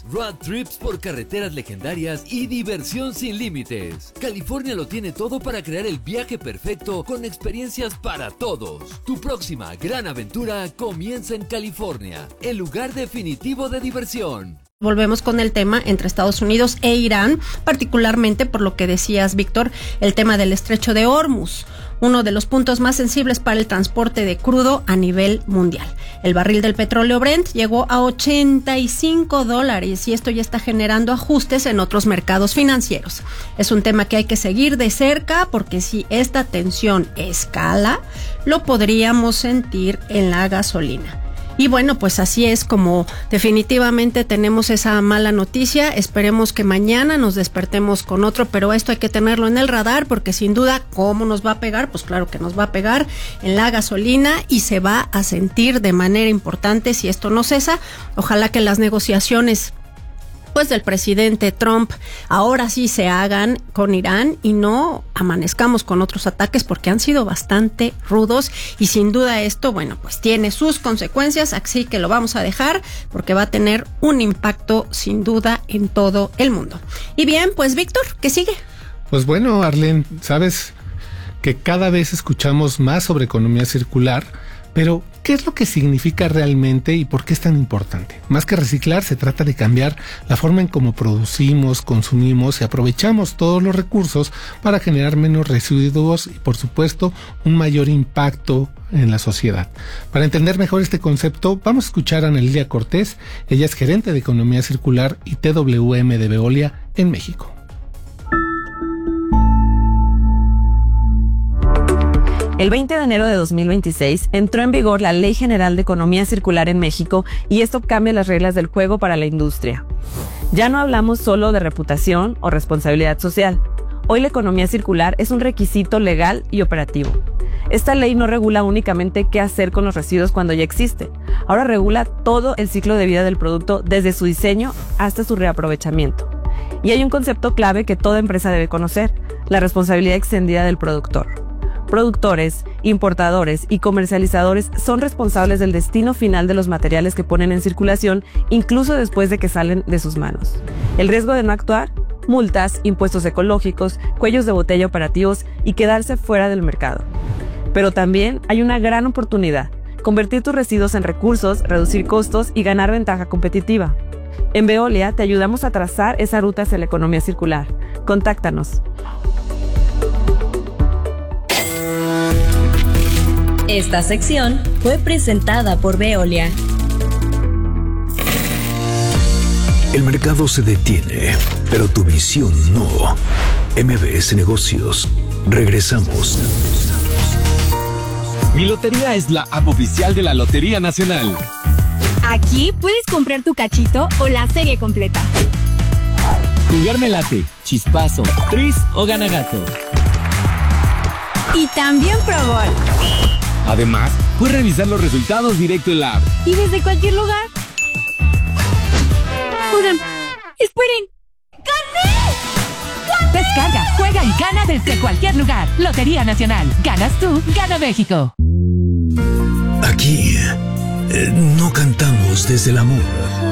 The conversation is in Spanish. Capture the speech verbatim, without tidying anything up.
road trips por carreteras legendarias y diversión sin límites. California lo tiene todo para crear el viaje perfecto con experiencias para todos. Tu próxima gran aventura comienza en California, el lugar definitivo de diversión. Volvemos con el tema entre Estados Unidos e Irán, particularmente por lo que decías, Víctor, el tema del estrecho de Hormuz, uno de los puntos más sensibles para el transporte de crudo a nivel mundial. El barril del petróleo Brent llegó a ochenta y cinco dólares y esto ya está generando ajustes en otros mercados financieros. Es un tema que hay que seguir de cerca porque si esta tensión escala, lo podríamos sentir en la gasolina. Y bueno, pues así es como definitivamente tenemos esa mala noticia. Esperemos que mañana nos despertemos con otro, pero esto hay que tenerlo en el radar porque sin duda, ¿cómo nos va a pegar? Pues claro que nos va a pegar en la gasolina y se va a sentir de manera importante si esto no cesa. Ojalá que las negociaciones pues del presidente Trump ahora sí se hagan con Irán y no amanezcamos con otros ataques porque han sido bastante rudos y sin duda esto, bueno, pues tiene sus consecuencias, así que lo vamos a dejar porque va a tener un impacto sin duda en todo el mundo. Y bien, pues Víctor, ¿qué sigue? Pues bueno, Arlene, sabes que cada vez escuchamos más sobre economía circular, pero ¿qué es lo que significa realmente y por qué es tan importante? Más que reciclar, se trata de cambiar la forma en cómo producimos, consumimos y aprovechamos todos los recursos para generar menos residuos y, por supuesto, un mayor impacto en la sociedad. Para entender mejor este concepto, vamos a escuchar a Ana Lilia Cortés. Ella es gerente de Economía Circular y T W M de Veolia en México. El veinte de enero de dos mil veintiséis entró en vigor la Ley General de Economía Circular en México y esto cambia las reglas del juego para la industria. Ya no hablamos solo de reputación o responsabilidad social. Hoy la economía circular es un requisito legal y operativo. Esta ley no regula únicamente qué hacer con los residuos cuando ya existe. Ahora regula todo el ciclo de vida del producto desde su diseño hasta su reaprovechamiento. Y hay un concepto clave que toda empresa debe conocer: la responsabilidad extendida del productor. Productores, importadores y comercializadores son responsables del destino final de los materiales que ponen en circulación, incluso después de que salen de sus manos. El riesgo de no actuar: multas, impuestos ecológicos, cuellos de botella operativos y quedarse fuera del mercado. Pero también hay una gran oportunidad: convertir tus residuos en recursos, reducir costos y ganar ventaja competitiva. En Veolia te ayudamos a trazar esa ruta hacia la economía circular. Contáctanos. Esta sección fue presentada por Veolia. El mercado se detiene, pero tu visión no. M B S Negocios. Regresamos. Mi Lotería es la app oficial de la Lotería Nacional. Aquí puedes comprar tu cachito o la serie completa. Jugar me late, chispazo, tris o gana gato. Y también Pro Bowl. Además, puedes revisar los resultados directo en la app. Y desde cualquier lugar. Oigan, esperen. ¡Gané! ¡Gané! Descarga, juega y gana desde cualquier lugar. Lotería Nacional. Ganas tú, gana México. Aquí eh, no cantamos desde el amor.